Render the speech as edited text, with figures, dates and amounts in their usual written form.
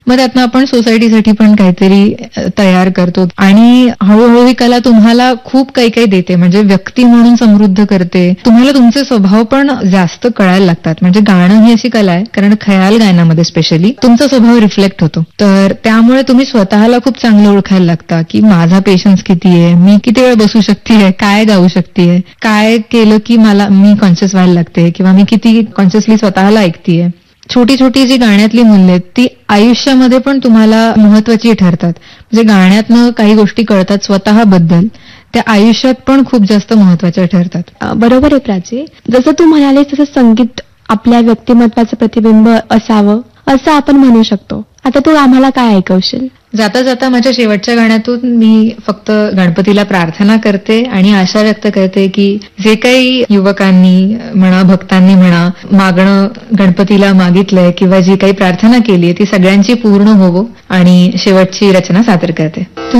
मग त्यातनं आपण सोसायटीसाठी पण काहीतरी तयार करतो आणि हळूहळू ही कला तुम्हाला खूप काही काही देते. म्हणजे व्यक्ती म्हणून समृद्ध करते. तुम्हाला तुमचे स्वभाव पण जास्त कळायला लागतात. म्हणजे गाणं ही अशी कला आहे, कारण खयाल गायनामध्ये स्पेशली तुमचा स्वभाव रिफ्लेक्ट होतो. तर त्यामुळे तुम्ही स्वतःला खूप चांगलं ओळखायला लागता की माझा पेशन्स किती आहे, मी किती वेळ बसू शकते, काय गाऊ शकते, काय केलं की मी कॉन्शियस व्हायला लागते किंवा मी किती कॉन्शियसली स्वतःला ऐकतेय. छोटी छोटी जी गाण्यातली मूल्य आहेत ती आयुष्यामध्ये पण तुम्हाला महत्वाची ठरतात. म्हणजे गाण्यातनं काही गोष्टी कळतात स्वतःबद्दल, त्या आयुष्यात पण खूप जास्त महत्वाच्या ठरतात. बरोबर आहे प्राची. जसं तू म्हणाले तसं संगीत आपल्या व्यक्तिमत्वाचं प्रतिबिंब असावं असं आपण म्हणू शकतो. आता तू आम्हाला काय ऐकवशील? जाता जाता माझ्या शेवटच्या गाण्यातून मी फक्त गणपतीला प्रार्थना करते आणि आशा व्यक्त करते की जे काही युवकांनी म्हणा, भक्तांनी म्हणा, मागणं गणपतीला मागितलंय किंवा जी काही प्रार्थना केलीय ती सगळ्यांची पूर्ण होवो आणि शेवटची रचना सादर करते.